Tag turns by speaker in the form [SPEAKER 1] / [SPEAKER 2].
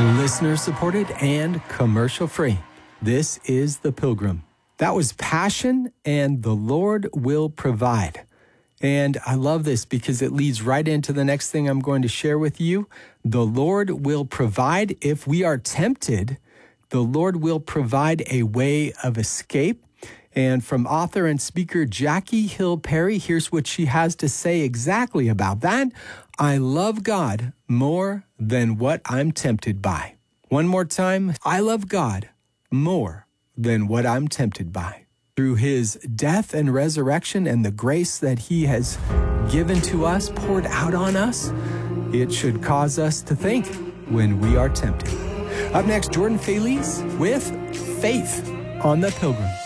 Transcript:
[SPEAKER 1] Listener supported and commercial free. This is The Pilgrim. That was Passion and The Lord Will Provide. And I love this because it leads right into the next thing I'm going to share with you. The Lord will provide if we are tempted. The Lord will provide a way of escape. And from author and speaker Jackie Hill Perry, here's what she has to say exactly about that. I love God more than what I'm tempted by. One more time. I love God more than what I'm tempted by. Through his death and resurrection and the grace that he has given to us, poured out on us, it should cause us to think when we are tempted. Up next, Jordan Feliz with Faith on The Pilgrim.